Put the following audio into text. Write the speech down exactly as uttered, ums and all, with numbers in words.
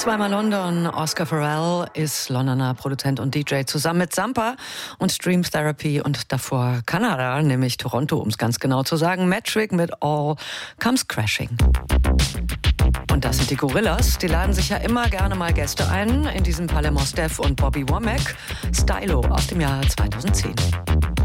Zweimal London. Oscar Farrell ist Londoner Produzent und D J zusammen mit Sampa und Stream Therapy und davor Kanada, nämlich Toronto, um es ganz genau zu sagen. Metric mit All Comes Crashing. Und das sind die Gorillas. Die laden sich ja immer gerne mal Gäste ein. In diesem Fall Mos Def und Bobby Womack. Stylo aus dem Jahr zweitausendzehn.